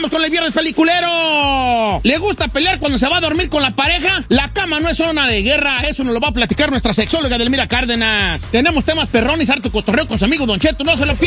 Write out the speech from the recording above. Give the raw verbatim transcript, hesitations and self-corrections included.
Vamos con el viernes peliculero. ¿Le gusta pelear cuando se va a dormir con la pareja? La cama no es zona de guerra. Eso nos lo va a platicar nuestra sexóloga Delmira Cárdenas. Tenemos temas perrones, harto cotorreo con su amigo Don Cheto. No se lo pierdan.